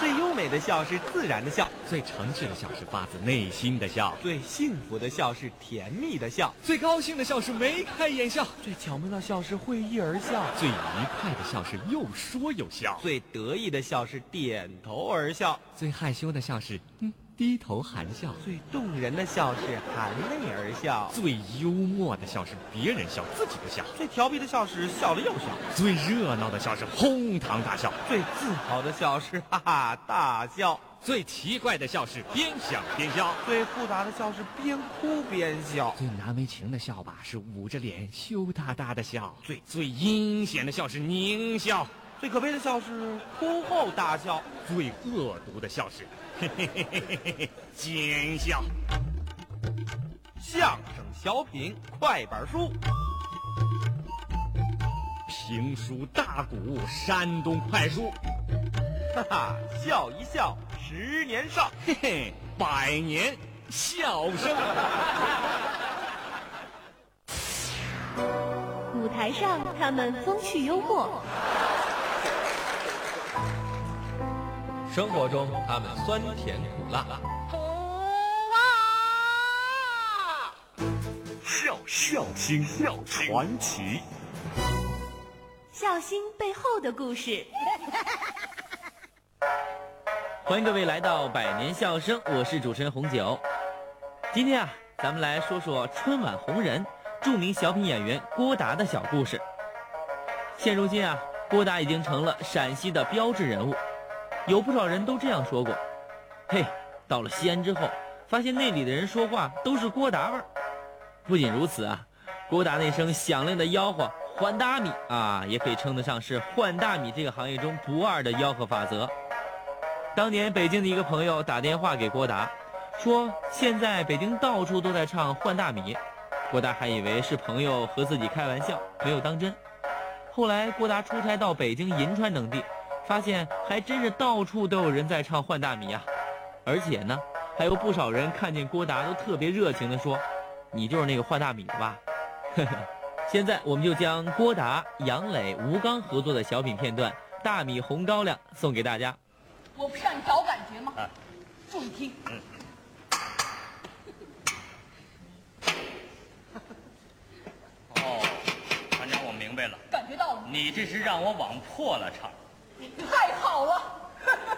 最优美的笑是自然的笑， 最诚挚的笑是发自内心的笑， 最幸福的笑是甜蜜的笑， 最高兴的笑是眉开眼笑， 最巧妙的笑是会意而笑， 最愉快的笑是又说又笑， 最得意的笑是点头而笑， 最害羞的笑是低头含笑， 最动人的笑是含泪而笑， 最幽默的笑是别人笑自己不笑， 最调皮的笑是笑了又笑， 最热闹的笑是哄堂大笑， 最自豪的笑是哈哈大笑， 最奇怪的笑是边想边笑， 最复杂的笑是边哭边笑， 最难为情的笑吧是捂着脸羞答答的笑，最阴险的笑是狞笑， 最可悲的笑是哭后大笑， 最恶毒的笑是嘿嘿嘿嘿嘿嘿奸笑。 相声小品快板书， 评书大鼓山东快书， 哈哈，笑一笑10年少， 嘿嘿，100年笑声。 舞台上他们风趣幽默， 生活中他们酸甜苦辣， 笑星传奇， 笑星背后的故事。 欢迎各位来到百年笑声，我是主持人红九。今天啊，咱们来说说春晚红人、著名小品演员郭达的小故事。现如今啊，郭达已经成了陕西的标志人物，有不少人都这样说过。嘿，到了西安之后，发现那里的人说话都是郭达味儿。不仅如此啊，郭达那声响亮的吆喝换大米啊，也可以称得上是换大米这个行业中不二的吆喝法则。当年北京的一个朋友打电话给郭达，说现在北京到处都在唱换大米，郭达还以为是朋友和自己开玩笑，没有当真。后来郭达出差到北京、银川等地，发现还真是到处都有人在唱换大米啊，而且呢，还有不少人看见郭达都特别热情地说，你就是那个换大米的吧。呵呵，现在我们就将郭达、杨磊、吴刚合作的小品片段《大米红高粱》送给大家。 我不是让你找感觉吗？注意听。 哦，团长，我明白了， 感觉到了吗？ 你这是让我往破了唱。 太好了！